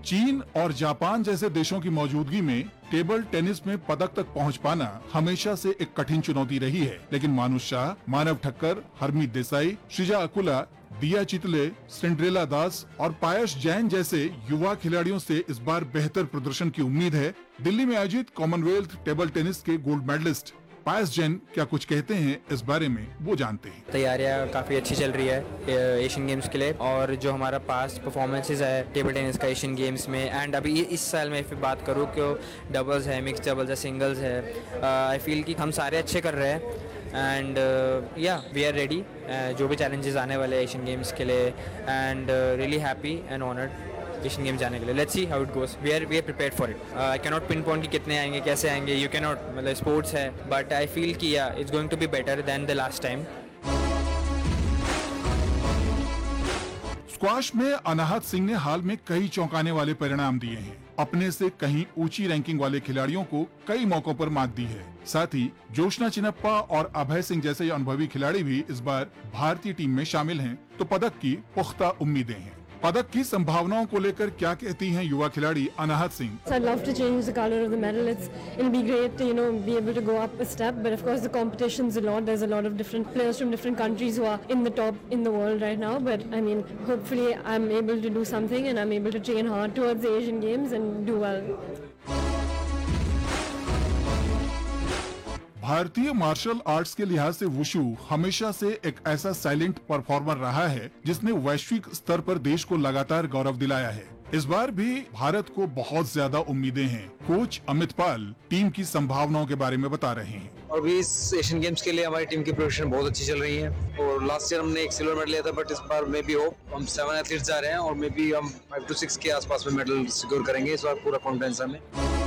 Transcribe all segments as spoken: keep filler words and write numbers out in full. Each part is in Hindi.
चीन और जापान जैसे देशों की मौजूदगी में टेबल टेनिस में पदक तक पहुंच पाना हमेशा से एक कठिन चुनौती रही है, लेकिन मानुष शाह, मानव ठक्कर, हरमीत देसाई, श्रीजा अकुला, दिया चितले, सिंड्रेला दास और पायस जैन जैसे युवा खिलाड़ियों से इस बार बेहतर प्रदर्शन की उम्मीद है। दिल्ली में आयोजित कॉमनवेल्थ टेबल टेनिस के गोल्ड मेडलिस्ट पायस जैन क्या कुछ कहते हैं इस बारे में, वो जानते हैं। तैयारियां काफ़ी अच्छी चल रही है एशियन गेम्स के लिए, और जो हमारा पास्ट परफॉर्मेंसेज है टेबल टेनिस का एशियन गेम्स में, एंड अभी इस साल में फिर बात करूँ कि डबल्स है, मिक्स डबल्स है, सिंगल्स है, आई फील कि हम सारे अच्छे कर रहे हैं। एंड या वी आर रेडी जो भी चैलेंजेस आने वाले एशियन गेम्स के लिए, and really happy and honoured Asian games जाने के लिए। Let's see how it goes, we are we are prepared for it. I can not pin point कि कितने आएंगे, कैसे आएंगे, यू कैन नॉट, मतलब स्पोर्ट्स है, बट आई फील कि या it's going to be better than the last time. Squash में अनाहत सिंह ने हाल में कई चौंकाने वाले परिणाम दिए हैं। अपने से कहीं ऊंची रैंकिंग वाले खिलाड़ियों को कई मौकों पर मात दी है। साथ ही जोशना चिनप्पा और अभय सिंह जैसे अनुभवी खिलाड़ी भी इस बार भारतीय टीम में शामिल हैं, तो पदक की पुख्ता उम्मीदें हैं। पदक की संभावनाओं को लेकर क्या कहती हैं युवा खिलाड़ी अनाहत Singh? I'd love to change the color of the medal. It's it'll be great to, you know, be able to go up a step. But of course, the competition's a lot. There's a lot of different players from different countries who are in the top in the world right now. But I mean, hopefully, I'm able to do something, and I'm able to train hard towards the Asian Games and do well. भारतीय मार्शल आर्ट्स के लिहाज से वुशु हमेशा से एक ऐसा साइलेंट परफॉर्मर रहा है जिसने वैश्विक स्तर पर देश को लगातार गौरव दिलाया है। इस बार भी भारत को बहुत ज्यादा उम्मीदें हैं। कोच अमित पाल टीम की संभावनाओं के बारे में बता रहे हैं। और भी इस एशियन गेम्स के लिए हमारी टीम की प्रिपरेशन बहुत अच्छी चल रही है, और लास्ट ईयर हमने एक सिल्वर मेडल लिया था, बट इस बार मे बी होप हम सेवन एथलीट्स जा रहे हैं, और मे बी हम फाइव टू सिक्स के आसपास में मेडल सिक्योर करेंगे। इस बार पूरा कॉन्फिडेंस हमें।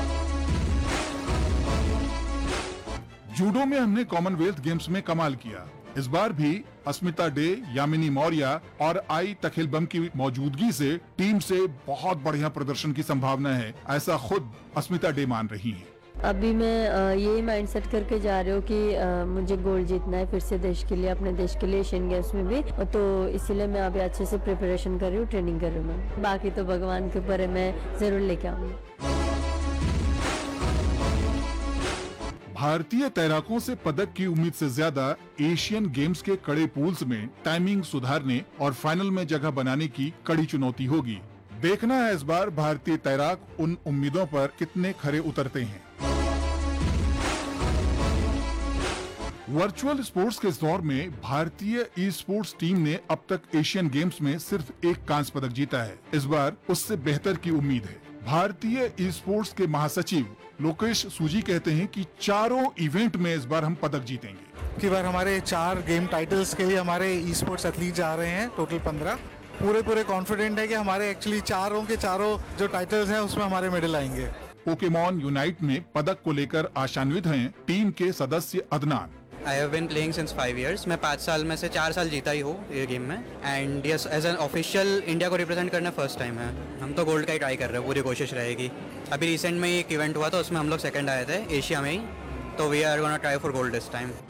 जूडो में हमने कॉमनवेल्थ गेम्स में कमाल किया। इस बार भी अस्मिता डे, यामिनी मौर्य और आई तखिलबम की मौजूदगी से टीम से बहुत बढ़िया प्रदर्शन की संभावना है, ऐसा खुद अस्मिता डे मान रही हैं। अभी मैं यही माइंडसेट करके जा रही हूँ कि आ, मुझे गोल्ड जीतना है फिर से देश के लिए, अपने देश के लिए एशियन गेम्स में भी, तो इसीलिए मैं अभी अच्छे से प्रिपरेशन कर रही हूँ, ट्रेनिंग कर रही हूँ मैं। बाकी तो भगवान के ऊपर है, मैं जरूर लेके आऊंगी। भारतीय तैराकों से पदक की उम्मीद से ज्यादा एशियन गेम्स के कड़े पूल्स में टाइमिंग सुधारने और फाइनल में जगह बनाने की कड़ी चुनौती होगी। देखना है इस बार भारतीय तैराक उन उम्मीदों पर कितने खरे उतरते हैं। वर्चुअल स्पोर्ट्स के इस दौर में भारतीय ई स्पोर्ट्स टीम ने अब तक एशियन गेम्स में सिर्फ एक कांस्य पदक जीता है। इस बार उससे बेहतर की उम्मीद है। भारतीय ई स्पोर्ट्स के महासचिव लोकेश सूजी कहते हैं कि चारों इवेंट में इस बार हम पदक जीतेंगे। की बार हमारे चार गेम टाइटल्स के लिए हमारे ई स्पोर्ट्स एथलीट जा रहे हैं, टोटल पंद्रह। पूरे पूरे कॉन्फिडेंट है कि हमारे एक्चुअली चारों के चारों जो टाइटल्स हैं उसमें हमारे मेडल आएंगे। पोकेमॉन यूनाइट में पदक को लेकर आशान्वित हैं टीम के सदस्य Adnan. I have been playing since five years. मैं पाँच साल में से चार साल जीता ही हूँ ये गेम में, and yes as an official India को रिप्रेजेंट करना फर्स्ट टाइम है। हम तो गोल्ड का ही ट्राई कर रहे हैं, पूरी कोशिश रहेगी। अभी रिसेंट में एक इवेंट हुआ था, उसमें हम लोग सेकंड आए थे एशिया में ही, तो we are gonna try for gold this time.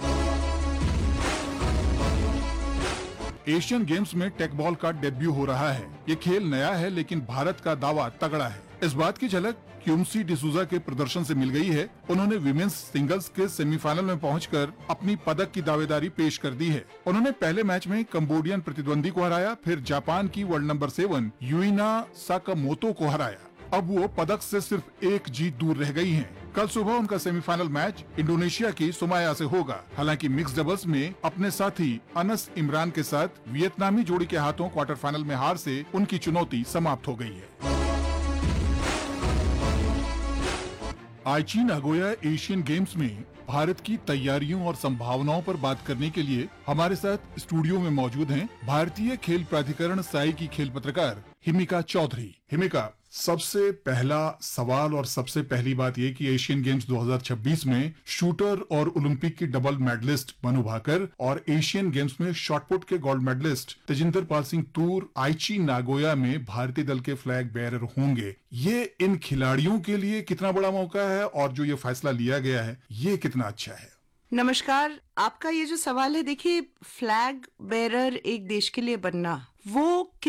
Asian games में टेक बॉल का डेब्यू हो रहा है। ये खेल नया है, लेकिन भारत का दावा तगड़ा है। इस बात की झलक क्यूमसी डिसूजा के प्रदर्शन से मिल गई है। उन्होंने विमेंस सिंगल्स के सेमीफाइनल में पहुंचकर अपनी पदक की दावेदारी पेश कर दी है। उन्होंने पहले मैच में कंबोडियन प्रतिद्वंदी को हराया, फिर जापान की वर्ल्ड नंबर सेवन यूइना साकामोतो को हराया। अब वो पदक से सिर्फ एक जीत दूर रह गई हैं। कल सुबह उनका सेमीफाइनल मैच इंडोनेशिया की सुमाया से होगा। हालांकि मिक्स डबल्स में अपने साथी अनस इमरान के साथ वियतनामी जोड़ी के हाथों क्वार्टर फाइनल में हार से उनकी चुनौती समाप्त हो गई है। आईची नागोया एशियन गेम्स में भारत की तैयारियों और संभावनाओं पर बात करने के लिए हमारे साथ स्टूडियो में मौजूद हैं भारतीय खेल प्राधिकरण साई की खेल पत्रकार हिमिका चौधरी। हिमिका, सबसे पहला सवाल और सबसे पहली बात ये कि एशियन गेम्स दो हज़ार छब्बीस में शूटर और ओलंपिक की डबल मेडलिस्ट मनु भाकर और एशियन गेम्स में शॉटपुट के गोल्ड मेडलिस्ट तेजिंदर पाल सिंह तूर आईची नागोया में भारतीय दल के फ्लैग बेयरर होंगे। ये इन खिलाड़ियों के लिए कितना बड़ा मौका है, और जो ये फैसला लिया गया है ये कितना अच्छा है? नमस्कार। आपका ये जो सवाल है, देखिए, फ्लैग बेरर एक देश के लिए बनना वो